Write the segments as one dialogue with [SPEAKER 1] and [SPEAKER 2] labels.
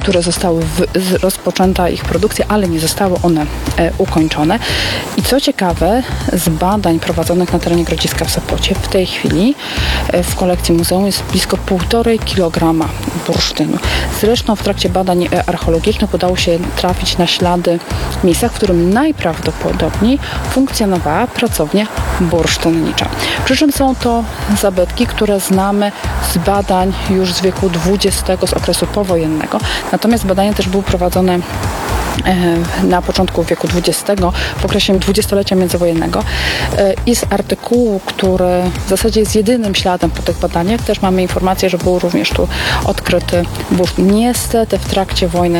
[SPEAKER 1] które zostały rozpoczęta ich produkcja, ale nie zostały one ukończone. I co ciekawe, z badań prowadzonych na terenie Grodziska w Sopocie w tej chwili w kolekcji muzeum jest blisko 1,5 kg bursztynu. Zresztą w trakcie badań archeologicznych udało się trafić na ślady w miejscach, w którym najprawdopodobniej funkcjonowała pracownia bursztynnicza. Przy czym są to zabytki, które znamy z badań już z wieku XX, z okresu powojennego. Natomiast badania też były prowadzone na początku wieku XX, w okresie dwudziestolecia międzywojennego i z artykułu, który w zasadzie jest jedynym śladem po tych badaniach, też mamy informację, że był również tu odkryty bursztyn. Niestety w trakcie wojny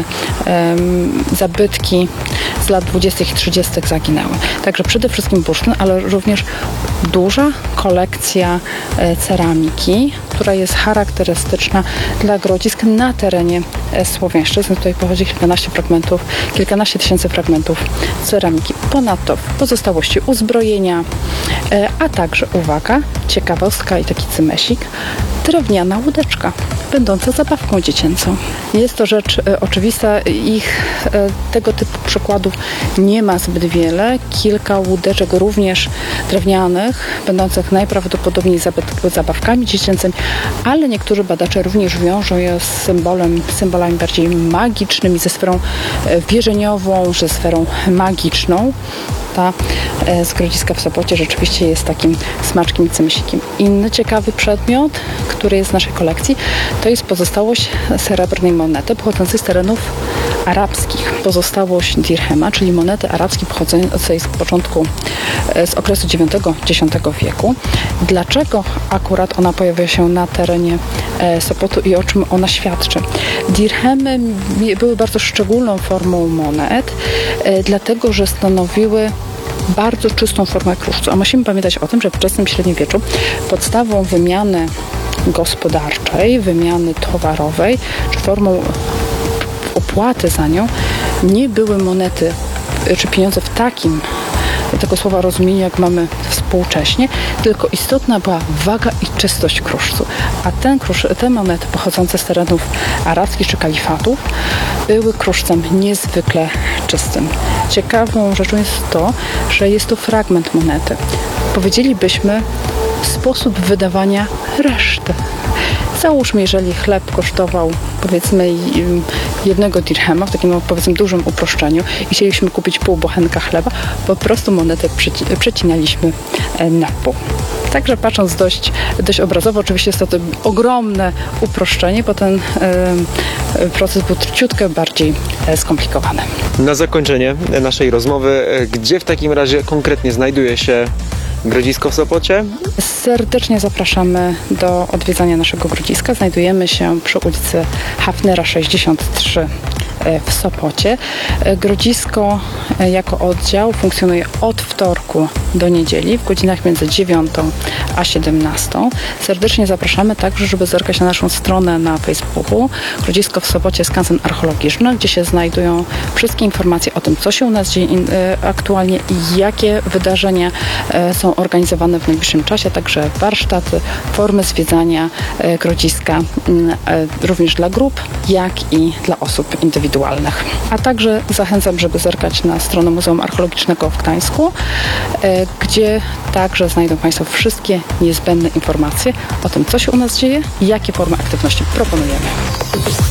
[SPEAKER 1] zabytki z lat 20. i 30. zaginęły. Także przede wszystkim bursztyn, ale również duża kolekcja ceramiki, która jest charakterystyczna dla Grodzisk na terenie Słowiańszczyzny. Tutaj pochodzi kilkanaście tysięcy fragmentów ceramiki. Ponadto pozostałości uzbrojenia, a także, uwaga, ciekawostka i taki cymesik, drewniana łódeczka, będąca zabawką dziecięcą. Jest to rzecz oczywista, tego typu przykładów nie ma zbyt wiele. Kilka łódeczek również drewnianych, będących najprawdopodobniej zabawkami dziecięcymi, ale niektórzy badacze również wiążą je z symbolami bardziej magicznymi, ze sferą wierzeniową, ze sferą magiczną. Ta z Grodziska w Sopocie rzeczywiście jest takim smaczkiem i cymsikiem. Inny ciekawy przedmiot, który jest z naszej kolekcji, to jest pozostałość srebrnej monety pochodzącej z terenów arabskich. Pozostałość dirhema, czyli monety arabskiej pochodzącej z okresu IX-X wieku. Dlaczego akurat ona pojawia się na terenie Sopotu i o czym ona świadczy? Dirhemy były bardzo szczególną formą monet, dlatego że stanowiły bardzo czystą formę kruszcu. A musimy pamiętać o tym, że w wczesnym średniowieczu podstawą wymiany gospodarczej, wymiany towarowej, czy formą opłaty za nią nie były monety czy pieniądze w tego słowa rozumieniu, jak mamy współcześnie, tylko istotna była waga i czystość kruszcu. A te monety pochodzące z terenów arabskich czy kalifatów były kruszcem niezwykle czystym. Ciekawą rzeczą jest to, że jest to fragment monety. Powiedzielibyśmy sposób wydawania reszty. Załóżmy, jeżeli chleb kosztował powiedzmy 1 dirhema, w takim powiedzmy dużym uproszczeniu i chcieliśmy kupić pół bochenka chleba, po prostu monetę przecinaliśmy na pół. Także patrząc dość obrazowo, oczywiście jest to ogromne uproszczenie, bo ten proces był ciutkę bardziej skomplikowany.
[SPEAKER 2] Na zakończenie naszej rozmowy, gdzie w takim razie konkretnie znajduje się Grodzisko w Sopocie?
[SPEAKER 1] Serdecznie zapraszamy do odwiedzania naszego Grodziska. Znajdujemy się przy ulicy Hafnera 63 w Sopocie. Grodzisko jako oddział funkcjonuje od wtorku do niedzieli w godzinach między 9 a 17. Serdecznie zapraszamy także, żeby zerkać na naszą stronę na Facebooku Grodzisko w Sopocie skansen archeologiczny, gdzie się znajdują wszystkie informacje o tym, co się u nas dzieje aktualnie i jakie wydarzenia są organizowane w najbliższym czasie, także warsztaty, formy zwiedzania Grodziska również dla grup, jak i dla osób indywidualnych. A także zachęcam, żeby zerkać na stronę Muzeum Archeologicznego w Gdańsku, gdzie także znajdą Państwo wszystkie niezbędne informacje o tym, co się u nas dzieje i jakie formy aktywności proponujemy.